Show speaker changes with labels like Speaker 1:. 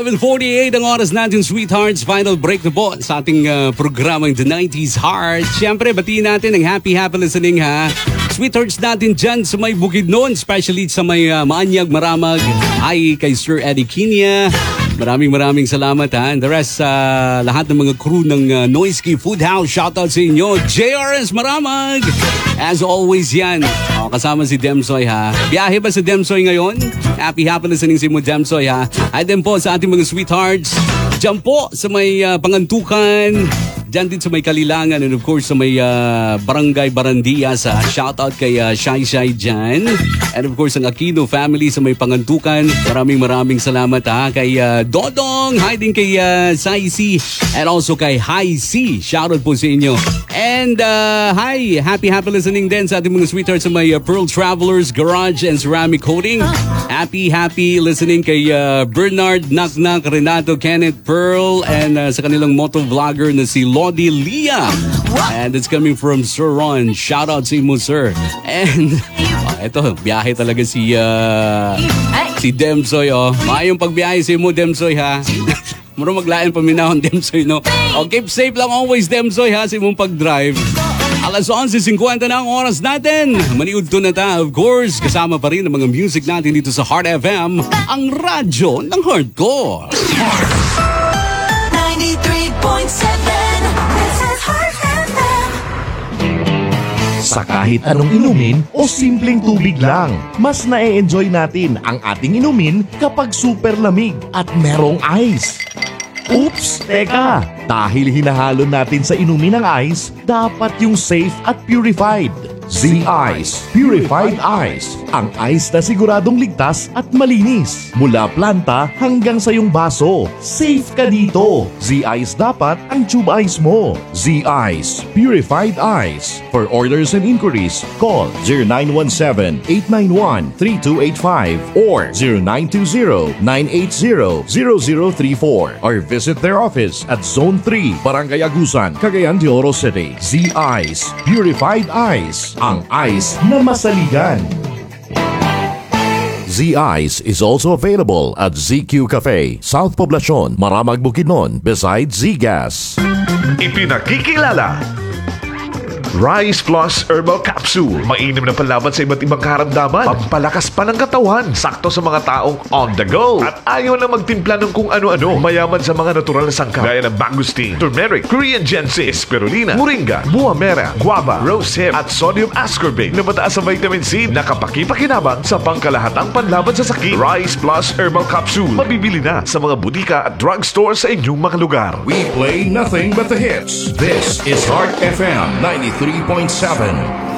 Speaker 1: 11:48 ang oras natin, sweethearts. Final break na po sa ating programang The 90s Heart. Siyempre, batiin natin ang happy listening ha. Sweethearts natin dyan sa may Bukidnon, especially sa may Maanyag, Maramag. Hi kay Sir Eddie Kinya. Maraming salamat ha. And the rest, lahat ng mga crew ng Noisky Food House, shoutout sa inyo. JRS Maramag. As always yan. Kasama si Demsoy ha. Biyahe ba si Demsoy ngayon? Happy listening si mo Demsoy ha. Ay din po sa ating mga sweethearts. Diyan po sa may Pangantukan. Diyan din sa may Kalilangan and of course sa may Barangay Barandias. Shoutout kay Shai dyan. And of course ang Aquino family sa may Pangantukan. Maraming salamat ha. Kay Dodong. Hi din kay Sai C. And also kay Hi C. Shoutout po sa inyo. And hi, happy listening din sa ating mga sweethearts sa may Pearl Travelers Garage and Ceramic Coating. Happy listening kay Bernard, Naknak, Renato, Kenneth, Pearl, and sa kanilang motovlogger na si Lodi Lia. And it's coming from Sir Ron. Shout out sa mo, sir. And eto, biyahe talaga si Demsoy. Maayong pagbiyahe sa mo, Demsoy ha. Muro maglain paminahon, Demsoy, no? Keep safe lang always, Demsoy, ha, sa mong pag-drive. Alas 11:50 na ang oras natin. Maniudto na ta, of course. Kasama pa rin ang mga music natin dito sa Heart FM, ang radyo ng hardcore.
Speaker 2: 93.7, this is Heart FM.
Speaker 3: Sa kahit anong inumin o simpleng tubig lang, mas na-enjoy natin ang ating inumin kapag super lamig at merong ice. Oops! Teka! Dahil hinahalo natin sa inumin ng ice, dapat yung safe at purified. Z-Ice Purified Ice. Ang ice na siguradong ligtas at malinis. Mula planta hanggang sa iyong baso. Safe ka dito. Z-Ice dapat ang tube ice mo. Z-Ice Purified Ice. For orders and inquiries, call 0917-891-3285 or 0920-980-0034 or visit their office at Zone 3, Barangay Agusan, Cagayan de Oro City. Z-Ice Purified Ice. Ang ice na masaligan. Z-Ice is also available at ZQ Cafe, South Poblacion, Maramag, Bukidnon, beside Z-Gas.
Speaker 4: Ipinakikilala Rice Plus Herbal Capsule. Mainam na panlaban sa iba't ibang karamdaman. Pampalakas pa ng katawan. Sakto sa mga taong on the go. At ayaw na magtimpla ng kung ano-ano. Mayaman sa mga natural na sangkap. Gaya ng mangosteen, turmeric, Korean ginseng, spirulina, moringa, buwa mera, guava, rose hip, at sodium ascorbate na mataas sa vitamin C. Nakapakipakinabang sa pangkalahatang panlaban sa sakit. Rice Plus Herbal Capsule. Mabibili na sa mga butika at drugstore sa inyong mga lugar.
Speaker 3: We play nothing but the hits. This is Heart FM 93.7.